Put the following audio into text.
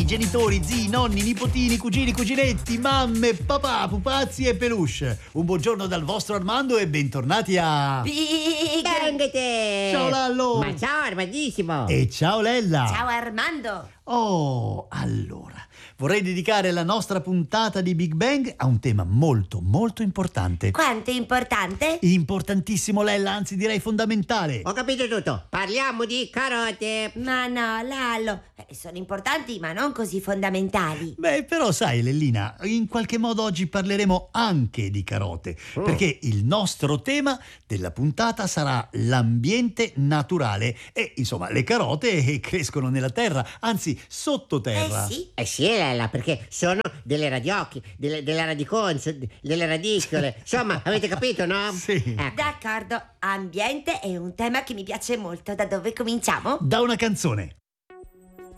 genitori, zii, nonni, nipotini, cugini, cuginetti, mamme, papà, pupazzi e peluche. Un buongiorno dal vostro Armando e bentornati a... Big Bang te! Ciao Lallo! Ma ciao Armandissimo! E ciao Lella! Ciao Armando! Oh, allora, vorrei dedicare la nostra puntata di Big Bang a un tema molto, molto importante. Quanto è importante? Importantissimo, Lella, anzi direi fondamentale. Ho capito tutto, parliamo di carote! Ma no, Lallo, sono importanti ma non così fondamentali. Beh, però sai, Lellina, in qualche modo oggi parleremo anche di carote, perché il nostro tema della puntata sarà l'ambiente naturale e, insomma, le carote crescono nella terra, anzi sottoterra. Sì. Eh sì, Lella, perché sono delle radiocchi, delle radiconze, delle radicole. Insomma, avete capito, no? Sì. Ecco. D'accordo, ambiente è un tema che mi piace molto. Da dove cominciamo? Da una canzone.